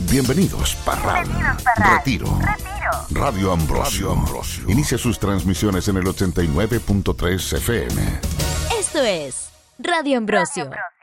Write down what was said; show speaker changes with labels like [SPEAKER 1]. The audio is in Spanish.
[SPEAKER 1] Bienvenidos, Parral. Retiro. Radio Ambrosio. Inicia sus transmisiones en el 89.3 FM.
[SPEAKER 2] Esto es Radio Ambrosio.